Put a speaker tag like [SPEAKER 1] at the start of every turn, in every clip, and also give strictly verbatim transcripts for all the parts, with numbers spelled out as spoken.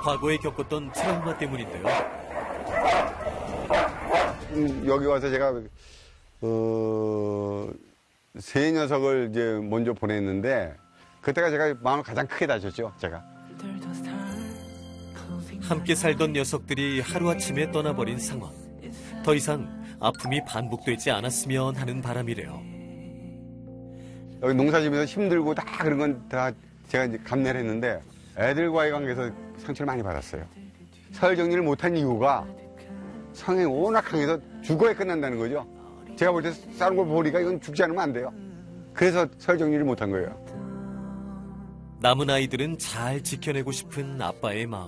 [SPEAKER 1] 과거에 겪었던 트라우마 때문인데요.
[SPEAKER 2] 음, 여기 와서 제가 어, 세 녀석을 이제 먼저 보냈는데 그때가 제가 마음을 가장 크게 다쳤죠, 제가.
[SPEAKER 1] 함께 살던 녀석들이 하루아침에 떠나버린 상황. 더 이상 아픔이 반복되지 않았으면 하는 바람이래요.
[SPEAKER 2] 여기 농사지면서 힘들고 다 그런 건 다 제가 이제 감내를 했는데 애들과의 관계에서 상처를 많이 받았어요. 서열 정리를 못한 이유가 성향이 워낙 강해서 죽어야 끝난다는 거죠. 제가 볼 때 싸는 걸 보니까 이건 죽지 않으면 안 돼요. 그래서 서열 정리를 못한 거예요.
[SPEAKER 1] 남은 아이들은 잘 지켜내고 싶은 아빠의 마음.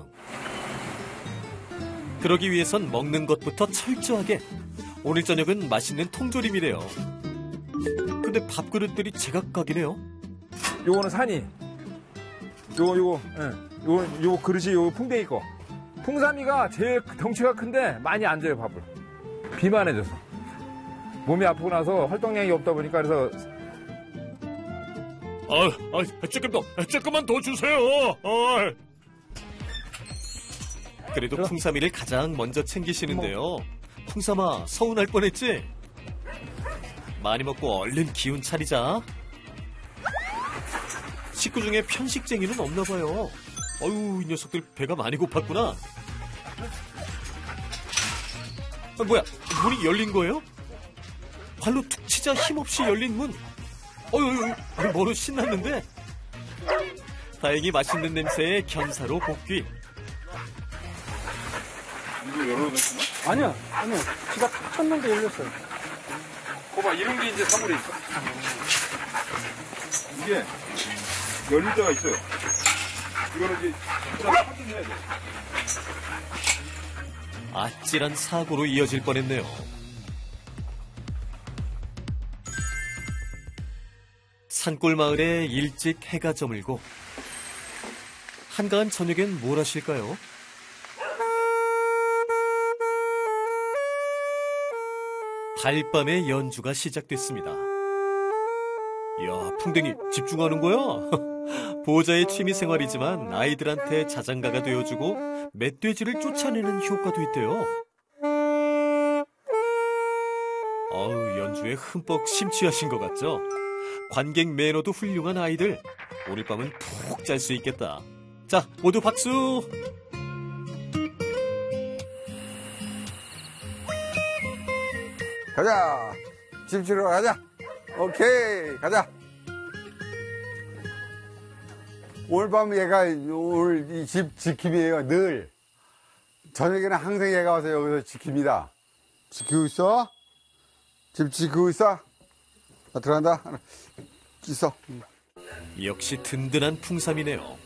[SPEAKER 1] 그러기 위해선 먹는 것부터 철저하게. 오늘 저녁은 맛있는 통조림이래요. 근데 밥그릇들이 제각각이네요.
[SPEAKER 3] 요거는 산이. 요거 요거 예. 요거 요거 그릇이 요거 풍뎅이 거. 풍삼이가 제일 덩치가 큰데 많이 안 줘요 밥을. 비만해져서. 몸이 아프고 나서 활동량이 없다 보니까 그래서.
[SPEAKER 4] 아, 아, 조금 더, 조금만 더 주세요. 아.
[SPEAKER 1] 그래도 풍삼이를 가장 먼저 챙기시는데요. 풍삼아, 서운할 뻔했지? 많이 먹고 얼른 기운 차리자. 식구 중에 편식쟁이는 없나 봐요. 어휴, 이 녀석들 배가 많이 고팠구나. 아, 뭐야, 문이 열린 거예요? 발로 툭 치자 힘없이 열린 문. 어휴, 뭐로 신났는데? 다행히 맛있는 냄새에 견사로 복귀.
[SPEAKER 3] 이거 열어놓었구나?
[SPEAKER 5] 아니야, 아니야. 지가 탁 쳤는데 열렸어요.
[SPEAKER 3] 거봐, 이런 게 이제 사물에 있어. 이게 열릴 때가 있어요. 이거는 이제 진짜 확인해야 돼.
[SPEAKER 1] 아찔한 사고로 이어질 뻔했네요. 산골 마을에 일찍 해가 저물고 한가한 저녁엔 뭘 하실까요? 달밤의 연주가 시작됐습니다. 이야, 풍뎅이 집중하는 거야? 보호자의 취미생활이지만 아이들한테 자장가가 되어주고 멧돼지를 쫓아내는 효과도 있대요. 어우, 연주에 흠뻑 심취하신 것 같죠? 관객 매너도 훌륭한 아이들. 오늘 밤은 푹 잘 수 있겠다. 자, 모두 박수!
[SPEAKER 2] 가자! 집 치러 가자! 오케이! 가자! 오늘 밤 얘가 오늘 이 집 지킴이에요, 늘. 저녁에는 항상 얘가 와서 여기서 지킵니다. 지키고 있어? 집 지키고 있어? 나 들어간다. 있어.
[SPEAKER 1] 역시 든든한 풍삼이네요.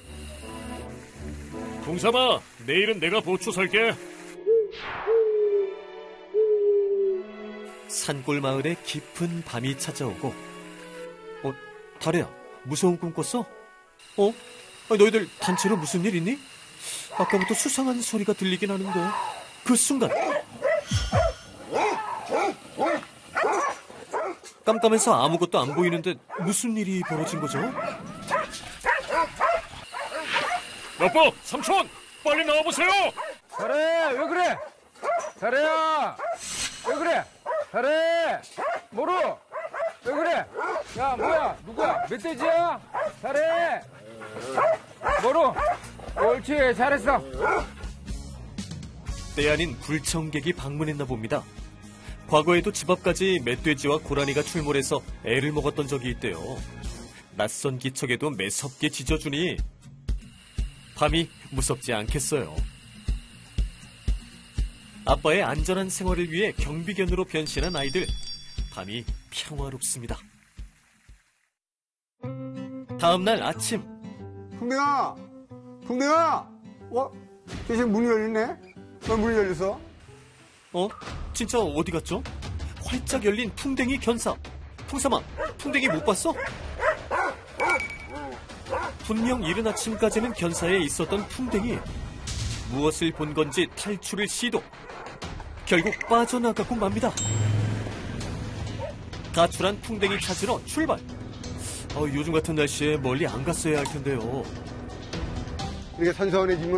[SPEAKER 4] 풍삼아, 내일은 내가 보초 살게.
[SPEAKER 1] 산골 마을에 깊은 밤이 찾아오고. 어, 다래야, 무서운 꿈 꿨어? 어? 아니, 너희들 단체로 무슨 일 있니? 아까부터 수상한 소리가 들리긴 하는데. 그 순간 깜깜해서 아무것도 안 보이는데 무슨 일이 벌어진 거죠?
[SPEAKER 4] 여보, 삼촌, 빨리 나와보세요.
[SPEAKER 3] 잘해, 왜 그래? 잘해야. 왜 그래? 잘해. 뭐로? 왜 그래? 야, 뭐야? 누구야? 멧돼지야? 잘해. 뭐로? 옳지, 잘했어.
[SPEAKER 1] 때 아닌 불청객이 방문했나 봅니다. 과거에도 집 앞까지 멧돼지와 고라니가 출몰해서 애를 먹었던 적이 있대요. 낯선 기척에도 매섭게 짖어주니 밤이 무섭지 않겠어요. 아빠의 안전한 생활을 위해 경비견으로 변신한 아이들. 밤이 평화롭습니다. 다음날 아침.
[SPEAKER 2] 풍뎅아! 풍뎅아! 어? 대신 문이 열리네? 왜 문이 열렸어?
[SPEAKER 1] 어? 진짜 어디 갔죠? 활짝 열린 풍뎅이 견사. 풍삼아, 풍뎅이 못 봤어? 분명 이른 아침까지는 견사에 있었던 풍뎅이. 무엇을 본 건지 탈출을 시도. 결국 빠져나가고 맙니다. 가출한 풍뎅이 찾으러 출발. 어, 요즘 같은 날씨에 멀리 안 갔어야 할 텐데요.
[SPEAKER 2] 이렇게 선선해지면